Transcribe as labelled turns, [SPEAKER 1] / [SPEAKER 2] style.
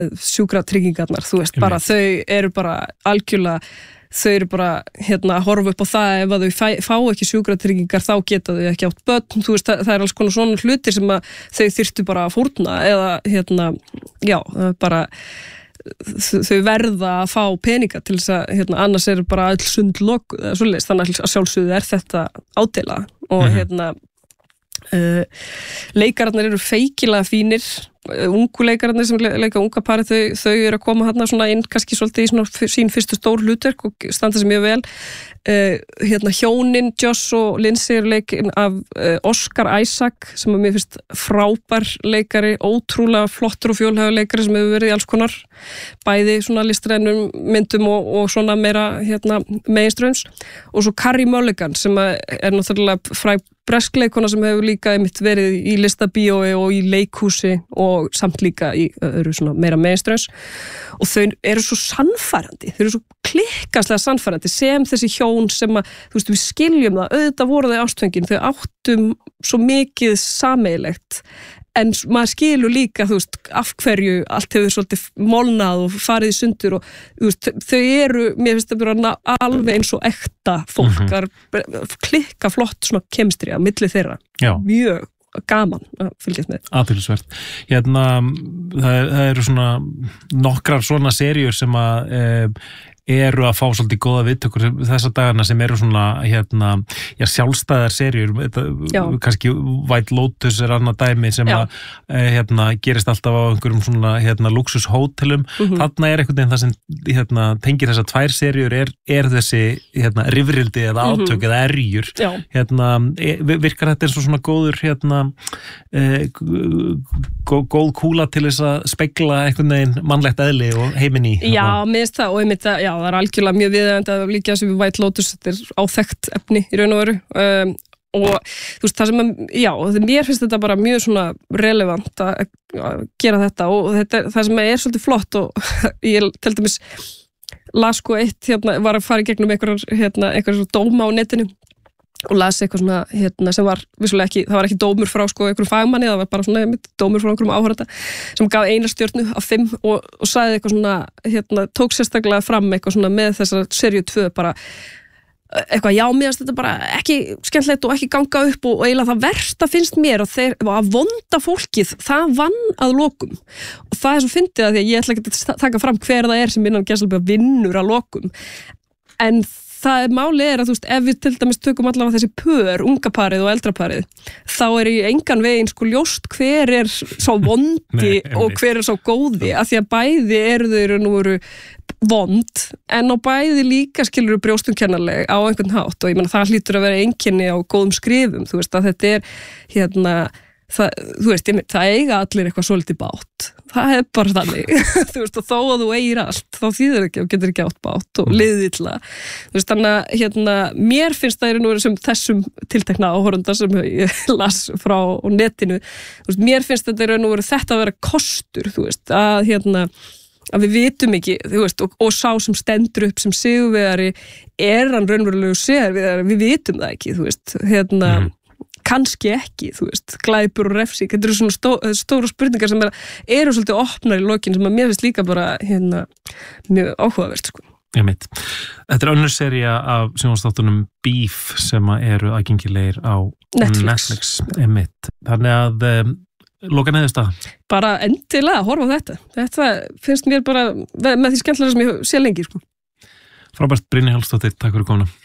[SPEAKER 1] sjúkratryggingarnar, þú veist, bara þau eru bara algjörlega, þau eru bara að horfa upp á það ef að þau fá ekki sjúkratryggingar þá geta þau ekki átt börn, þú veist, það er alls konar svona hlutir sem að þau þyrftu bara að fórna eða bara þau verða að fá peninga til þess að annars eru bara öll sund lokuð eða svoleiðis, þannig að sjálfsögðu er þetta ádela og leikararnir eru feikilega fínir, ungu leikararnir sem leika unga pari, þau eru að koma svona inn kannski svolítið í svona sín fyrstu stór hlutverk og standa sig mjög vel. Hjónin Joss og Lindsay eru leikin af Oscar Isaac sem að mér finnst frábær leikari, ótrúlega flottur og fjölhæfur leikari sem hefur verið í alls konar bæði svona listrænum myndum og svona meira meginstraums, og svo Carey Mulligan sem er náttúrulega fræg breskleikona sem hefur líka einmitt verið í listabíói og í leikhúsi og samt líka í öðru svona meira meginstraums, og þau eru svo sannfærandi, þau eru svo klikkaslega sannfærandi sem þessi hjón sem að, þú veist, við skiljum það, auðvitað voru þau ástfengin, þau áttum svo mikið sameigilegt, en maður skilur líka, þú veist, af hverju allt hefur svolítið molnað og farið í sundur og, þú veist, þau eru, mér finnst það bara alveg eins og ekta fólk, klikka flott svona kemistri á milli þeirra, mjög gaman að fylgjast með.
[SPEAKER 2] Athyglisvert. Það eru svona nokkrar svona seríur sem að eru að fá svolítið góða viðtökur þessa dagana sem eru svona sjálfstæðar seríur, kannski White Lotus er annað dæmi sem að gerist alltaf á einhverjum svona luxushótelum. Þarna er einhvern veginn það sem tengir þessar tvær seríur er þessi rifrildi eða átök eða erjur. Virkar þetta eins og svona góður góð kúla til þess að spegla einhvern veginn mannlegt eðli og heiminn í?
[SPEAKER 1] Já, minnst það og einmitt það, það er algjörlega mjög viðeigandi að líka þessu við White Lotus, þetta er áþekkt efni í raun og veru og þú veist, það sem að, mér finnst þetta bara mjög svona relevant að gera þetta og það sem er svolítið flott og ég til dæmis las eitt, var að fara í gegnum einhverjar dóma á netinu og las eitthvað svona, sem var vissulega ekki, það var ekki dómur frá einhverjum fagmanni, það var bara svona dómur frá einhverjum áhorfanda sem gaf 1 stjörnu af 5 og sagði eitthvað svona, tók sérstaklega fram eitthvað svona með þessar seríu 2 bara eitthvað, mér finnst þetta bara ekki skemmtilegt og ekki ganga upp og eiginlega það versta finnst mér að vonda fólkið, það vann að lokum og það er svo fyndið að því að ég ætla ekki að taka fram hver það er sem innan gæsalbega vinnur að lokum, en máli er að þú veist, ef við til dæmis tökum allavega þessi pör, unga parið og eldra parið, þá er í engan veginn ljóst hver er sá vondi og hver er sá góði, af því að bæði eru þau nú vond, en á bæði líka skilur brjóstumkennarleg á einhvern hátt og ég meina það hlýtur að vera einkenni á góðum skrifum, þú veist að þetta er þú veist, það eiga allir eitthvað svolítið bátt, það er bara þannig þú veist, og þó að þú eigir allt þá þýðir ekki og getur ekki átt bátt og liðið illa, þú veist, þannig að mér finnst það nú sem þessum tiltekna áhorfanda sem ég las frá netinu, þú veist, mér finnst þetta nú þetta að vera kostur, þú veist, að við vitum ekki, þú veist, og sá sem stendur upp sem sigurvegari, er hann raunverulegu sigurvegari, við vitum það ekki, þú veist, kannski ekki, þú veist, glæpur og refsing, þetta eru svona stóra spurningar sem eru svolítið opnar í lokin sem að mér finnst líka bara mjög áhugavert, sko.
[SPEAKER 2] Þetta er önnur sería af sjónvarpsþáttunum Beef sem eru aðgengilegir á Netflix. Þannig að loka niðurstaða. Bara
[SPEAKER 1] endilega horfa á þetta finnst mér bara með því skemmtilega sem ég sé lengi, sko.
[SPEAKER 2] Frábært, Brynja Hallsdóttir, takk fyrir komuna.